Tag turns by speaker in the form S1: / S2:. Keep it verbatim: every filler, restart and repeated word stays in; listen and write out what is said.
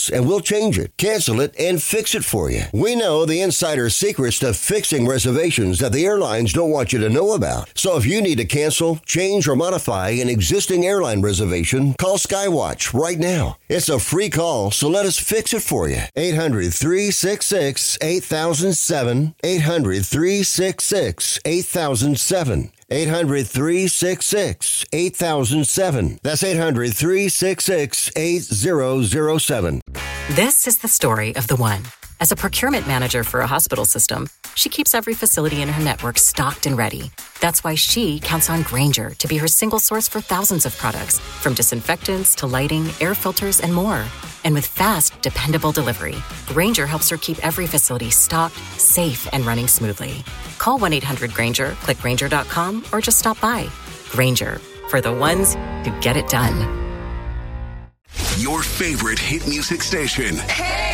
S1: once, and we'll change it, cancel it, and fix it for you. We know the insider secrets to fixing reservations that the airlines don't want you to know about. So if you need to cancel, change, or modify an existing airline reservation, call Skywatch right now. It's a free call, so let us fix it for you. eight hundred, three six six, eight thousand seven. eight hundred, three six six, eight thousand seven. eight hundred, three six six, eight thousand seven. That's eight hundred, three six six, eight thousand seven.
S2: This is the story of the one. As a procurement manager for a hospital system, she keeps every facility in her network stocked and ready. That's why she counts on Grainger to be her single source for thousands of products, from disinfectants to lighting, air filters, and more. And with fast, dependable delivery, Grainger helps her keep every facility stocked, safe, and running smoothly. Call one eight hundred Grainger, click Grainger dot com, or just stop by. Grainger, for the ones who get it done.
S3: Your favorite hit music station.
S4: Hey!